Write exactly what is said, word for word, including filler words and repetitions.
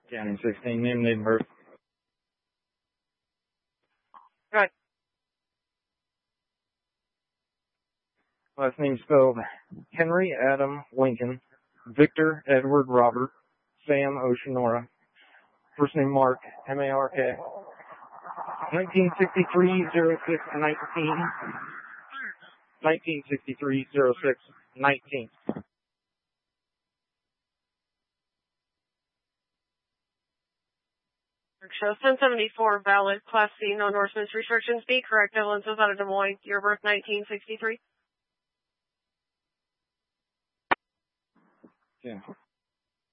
County sixteen, name, date, and birth. Right. Last name spelled Henry Adam Lincoln, Victor Edward Robert, Sam Oceanora. First name Mark, M A R K. nineteen sixty-three oh six nineteen. nineteen sixty-three oh six nineteen. Show ten seventy-four, valid, Class C, no endorsements, restrictions, B, correct, evidence out of Des Moines, year of birth nineteen sixty-three. Yeah.